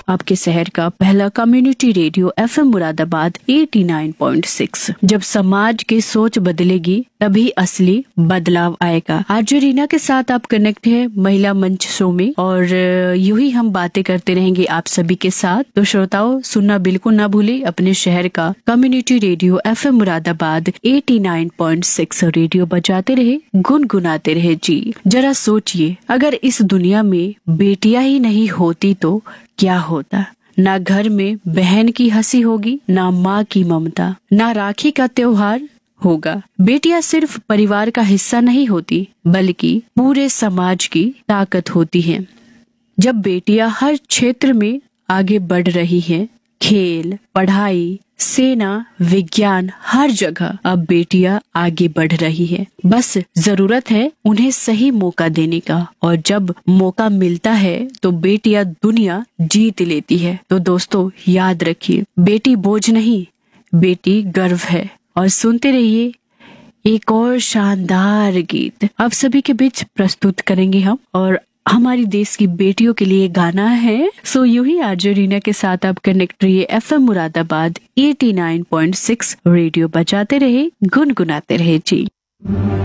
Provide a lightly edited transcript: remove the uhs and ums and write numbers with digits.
आपके शहर का पहला कम्युनिटी रेडियो FM मुरादाबाद 89.6। जब समाज की सोच बदलेगी तभी असली बदलाव आएगा। आज रीना के साथ आप कनेक्ट है महिला मंच शो में और यूं ही हम बातें करते रहेंगे आप सभी के साथ। तो श्रोताओं, सुनना बिल्कुल ना भूले अपने शहर का community radio FM Moradabad 89.6 radio बजाते रहे, गुनगुनाते रहे जी। जरा सोचिए, अगर इस दुनिया में बेटियां ही नहीं होती तो क्या होता। ना घर में बहन की हंसी होगी, ना माँ की ममता, ना राखी का त्योहार होगा। बेटियां सिर्फ परिवार का हिस्सा नहीं होती बल्कि पूरे समाज की ताकत होती हैं। जब बेटियां हर क्षेत्र में आगे बढ़ रही हैं, खेल, पढ़ाई, सेना, विज्ञान, हर जगह अब बेटियां आगे बढ़ रही है। बस जरूरत है उन्हें सही मौका देने का, और जब मौका मिलता है तो बेटियां दुनिया जीत लेती है। तो दोस्तों याद रखिए, बेटी बोझ नहीं, बेटी गर्व है। और सुनते रहिए एक और शानदार गीत आप सभी के बीच प्रस्तुत करेंगे हम, और हमारी देश की बेटियों के लिए गाना है। सो यूं ही आज रीना के साथ आप कनेक्ट रहिए FM मुरादाबाद 89.6 रेडियो बजाते रहे, गुनगुनाते रहे जी।